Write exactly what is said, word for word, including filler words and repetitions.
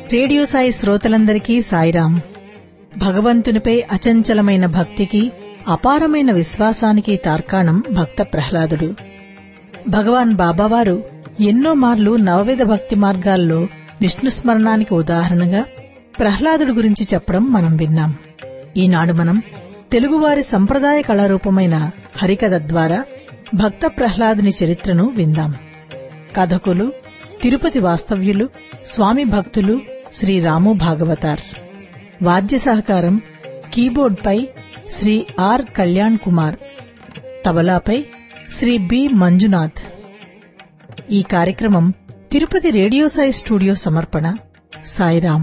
Radio Sai శ్రోతలందరికీ సాయిరాం. భగవంతునిపై అచంచలమైన భక్తికి, అపారమైన విశ్వాసానికి తార్కాణం భక్త ప్రహ్లాదుడు. భగవాన్ బాబావారు ఎన్నో మార్లు నవవిధ భక్తి మార్గాల్లో విష్ణుస్మరణానికి ఉదాహరణగా ప్రహ్లాదుడి గురించి చెప్పడం మనం విన్నాం. ఈనాడు మనం తెలుగువారి సంప్రదాయ కళారూపమైన హరికథ ద్వారా భక్త ప్రహ్లాదుని చరిత్రను విందాం. కథకులు తిరుపతి వాస్తవ్యులు, స్వామి భక్తులు శ్రీ రాము భాగవతార్. వాద్య సహకారం కీబోర్డ్పై శ్రీ ఆర్ కళ్యాణ్ కుమార్, తబలాపై శ్రీ బి మంజునాథ్. ఈ కార్యక్రమం తిరుపతి రేడియో సాయి స్టూడియో సమర్పణ. సాయిరాం.